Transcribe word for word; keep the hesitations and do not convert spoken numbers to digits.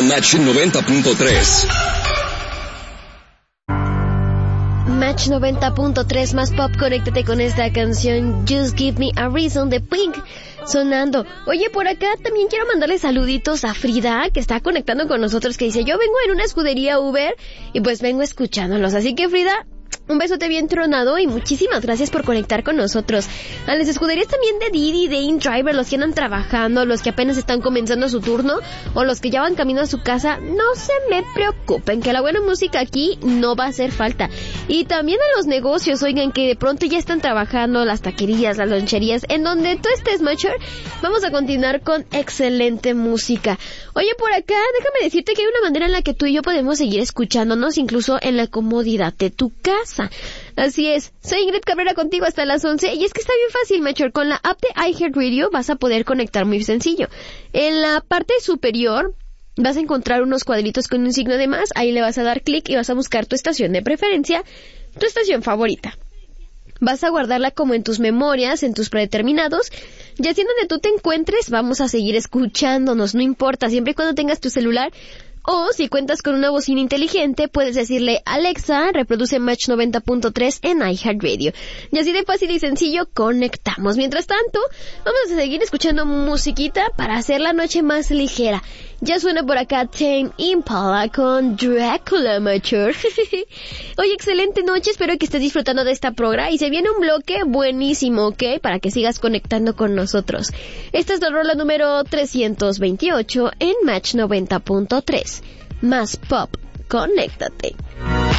a Match noventa punto tres. Match noventa punto tres más pop, conéctate con esta canción Just Give Me a Reason de Pink sonando. Oye, por acá también quiero mandarle saluditos a Frida, que está conectando con nosotros, que dice, yo vengo en una escudería Uber y pues vengo escuchándolos. Así que Frida, un besote bien tronado y muchísimas gracias por conectar con nosotros. A las escuderías también de Didi, de InDriver, los que andan trabajando, los que apenas están comenzando su turno o los que ya van camino a su casa, no se me preocupen, que la buena música aquí no va a hacer falta. Y también a los negocios, oigan, que de pronto ya están trabajando, las taquerías, las loncherías, en donde tú estés, Matcher, vamos a continuar con excelente música. Oye, por acá, déjame decirte que hay una manera en la que tú y yo podemos seguir escuchándonos, incluso en la comodidad de tu casa. Así es, soy Ingrid Cabrera contigo hasta las once, y es que está bien fácil, Matcher. Con la app de iHeartRadio vas a poder conectar muy sencillo. En la parte superior vas a encontrar unos cuadritos con un signo de más, ahí le vas a dar clic y vas a buscar tu estación de preferencia, tu estación favorita. Vas a guardarla como en tus memorias, en tus predeterminados, y así en donde tú te encuentres vamos a seguir escuchándonos, no importa, siempre y cuando tengas tu celular. O si cuentas con una bocina inteligente, puedes decirle, Alexa, reproduce Match noventa punto tres en iHeartRadio. Y así de fácil y sencillo conectamos. Mientras tanto, vamos a seguir escuchando musiquita para hacer la noche más ligera. Ya suena por acá Tame Impala con Drácula, Matcher. Oye, excelente noche, espero que estés disfrutando de esta programa y se viene un bloque buenísimo, ¿ok? Para que sigas conectando con nosotros. Esta es la rola número trescientos veintiocho en Match noventa punto tres. Más pop, conéctate.